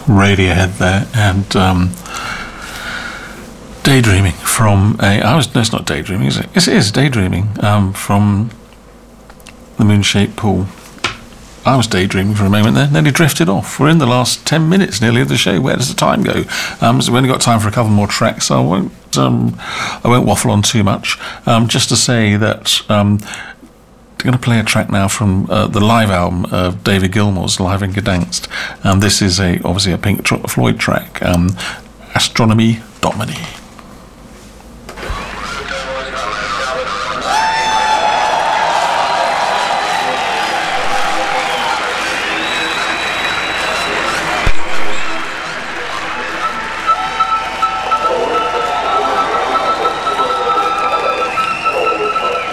Radiohead there, and Daydreaming from no, it's not Daydreaming, is it? Yes, it is Daydreaming from the Moonshaped Pool. I was daydreaming for a moment there, nearly drifted off. We're in the last 10 minutes nearly of the show. Where does the time go? So we've only got time for a couple more tracks, so I won't waffle on too much. Just to say that I'm going to play a track now from the live album of David Gilmour's, Live in Gdansk. This is obviously a Pink Floyd track, Astronomy Domini.